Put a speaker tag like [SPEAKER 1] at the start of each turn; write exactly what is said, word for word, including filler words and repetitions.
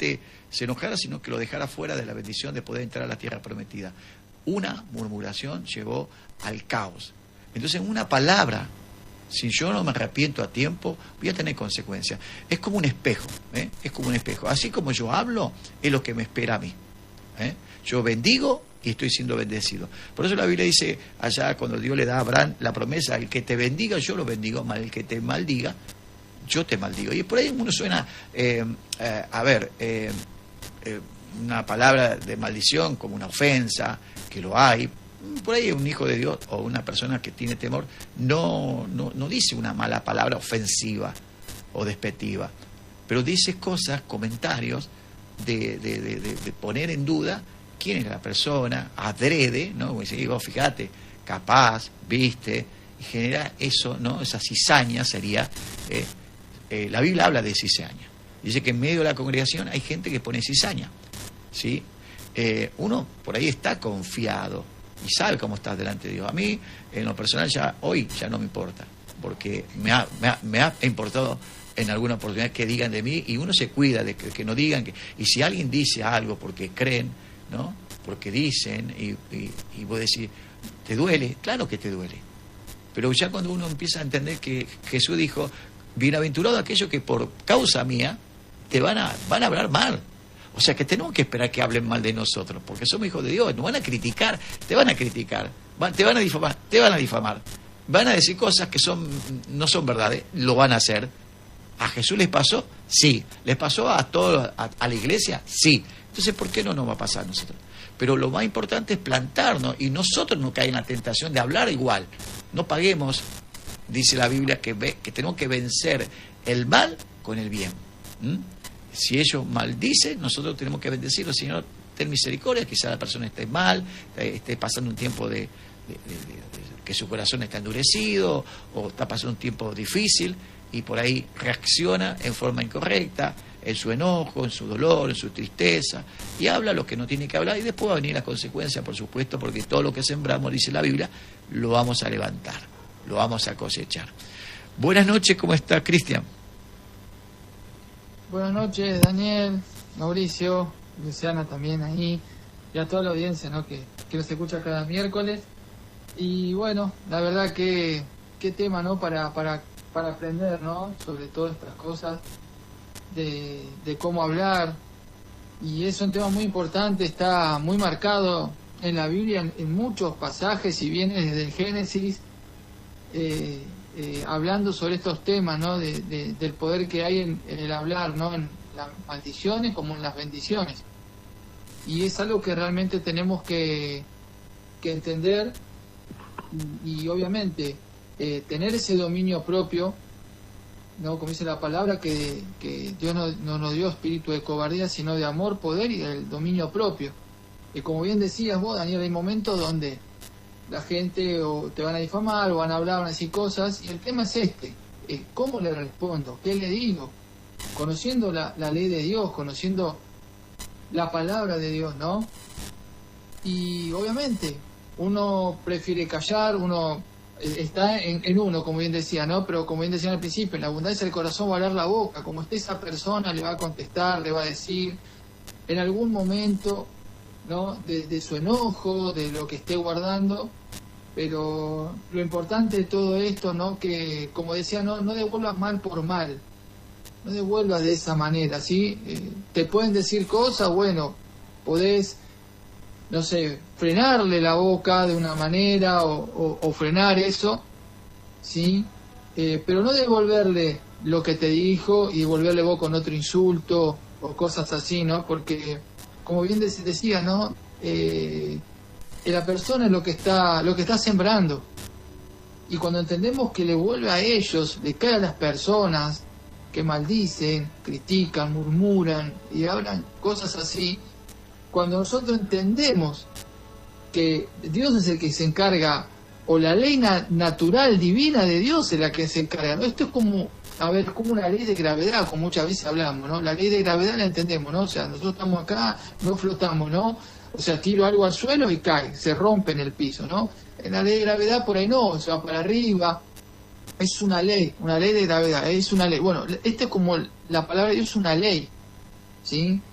[SPEAKER 1] solamente se enojara, sino que lo dejara fuera de la bendición de poder entrar a la tierra prometida. Una murmuración llevó al caos. Entonces, una palabra, si yo no me arrepiento a tiempo, voy a tener consecuencias. Es como un espejo, ¿eh? Es como un espejo. Así como yo hablo, es lo que me espera a mí, ¿eh? Yo bendigo y estoy siendo bendecido. Por eso la Biblia dice allá, cuando Dios le da a Abraham la promesa, el que te bendiga, yo lo bendigo, mal el que te maldiga, yo te maldigo. Y por ahí uno suena, eh, eh, a ver, eh, eh, una palabra de maldición como una ofensa, que lo hay. Por ahí un hijo de Dios o una persona que tiene temor no, no, no dice una mala palabra ofensiva o despectiva, pero dice cosas, comentarios de, de, de, de, de poner en duda quién es la persona, adrede, ¿no? Como dice, digo, fíjate, capaz, viste, y genera eso, ¿no? Esa cizaña sería, eh, eh, la Biblia habla de cizaña. Dice que en medio de la congregación hay gente que pone cizaña, ¿sí? Eh, uno por ahí está confiado y sabe cómo estás delante de Dios. A mí, en lo personal, ya hoy ya no me importa, porque me ha, me ha, me ha importado en alguna oportunidad que digan de mí, y uno se cuida de que, que no digan, que, y si alguien dice algo porque creen, ¿no? Porque dicen, y, y, y vos decís, ¿te duele? Claro que te duele. Pero ya cuando uno empieza a entender que Jesús dijo, bienaventurado aquellos que por causa mía te van a, van a hablar mal. O sea que tenemos que esperar que hablen mal de nosotros, porque somos hijos de Dios, nos van a criticar, te van a criticar, van, te van a difamar, te van a difamar, van a decir cosas que son no son verdades, lo van a hacer. ¿A Jesús les pasó? Sí. ¿Les pasó a todos, a, a la iglesia? Sí. Entonces, ¿por qué no nos va a pasar a nosotros? Pero lo más importante es plantarnos y nosotros no caer en la tentación de hablar igual. No paguemos, dice la Biblia, que, ve, que tenemos que vencer el mal con el bien. ¿Mm? Si ellos maldicen, nosotros tenemos que bendecirlos. Señor, ten misericordia, quizá la persona esté mal, esté pasando un tiempo de, de, de, de, de que su corazón está endurecido, o está pasando un tiempo difícil, y por ahí reacciona en forma incorrecta, en su enojo, en su dolor, en su tristeza, y habla lo que no tiene que hablar, y después va a venir la consecuencia, por supuesto, porque todo lo que sembramos, dice la Biblia, lo vamos a levantar, lo vamos a cosechar. Buenas noches, ¿cómo está, Cristian?
[SPEAKER 2] Buenas noches, Daniel, Mauricio, Luciana también ahí, y a toda la audiencia, ¿no? que, que nos escucha cada miércoles. Y bueno, la verdad que qué tema, ¿no? Para, para, para aprender, ¿no? Sobre todas estas cosas, de, de cómo hablar. Y es un tema muy importante, está muy marcado en la Biblia, en, en muchos pasajes, si viene desde el Génesis, eh, Eh, hablando sobre estos temas, ¿no? De, de, del poder que hay en, en el hablar, ¿no? En las maldiciones como en las bendiciones. Y es algo que realmente tenemos que, que entender y, y obviamente eh, tener ese dominio propio, ¿no? Como dice la palabra, que, que Dios no, no nos dio espíritu de cobardía, sino de amor, poder y del dominio propio. Y como bien decías vos, Daniel, hay momentos donde la gente o te van a difamar o van a hablar, van a decir cosas, y el tema es este, es cómo le respondo, qué le digo, conociendo la, la ley de Dios, conociendo la palabra de Dios, ¿no? Y obviamente uno prefiere callar, uno está en, en uno, como bien decía, ¿no? Pero como bien decía al principio, en la abundancia del corazón va a hablar la boca, como esté esa persona le va a contestar, le va a decir en algún momento, ¿no? De, de su enojo, de lo que esté guardando. Pero lo importante de todo esto, ¿no? Que, como decía, no, no devuelvas mal por mal, no devuelvas de esa manera, ¿sí? Eh, te pueden decir cosas, bueno, podés, no sé, frenarle la boca de una manera o, o, o frenar eso, ¿sí? Eh, pero no devolverle lo que te dijo y devolverle vos con otro insulto o cosas así, ¿no? Porque, como bien decía, ¿no? Eh, la persona es lo que está lo que está sembrando, y cuando entendemos que le vuelve a ellos, le cae a las personas que maldicen, critican, murmuran y hablan cosas así, cuando nosotros entendemos que Dios es el que se encarga, o la ley na- natural divina de Dios es la que se encarga, ¿no? Esto es como, a ver, como una ley de gravedad, como muchas veces hablamos, ¿no? La ley de gravedad la entendemos, ¿no? O sea, nosotros estamos acá, no flotamos, ¿no? O sea, tiro algo al suelo y cae, se rompe en el piso, ¿no? En la ley de gravedad por ahí no, se va para arriba. Es una ley, una ley de gravedad, es una ley. Bueno, este es como la palabra de Dios, es una ley, ¿sí?